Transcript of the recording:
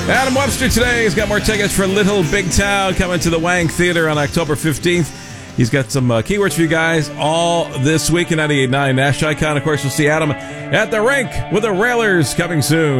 Adam Webster today has got more tickets for Little Big Town coming to the Wang Theater on October 15th. He's got some keywords for you guys all this week in 98.9 Nash Icon. Of course, we'll see Adam at the rink with the Railers coming soon.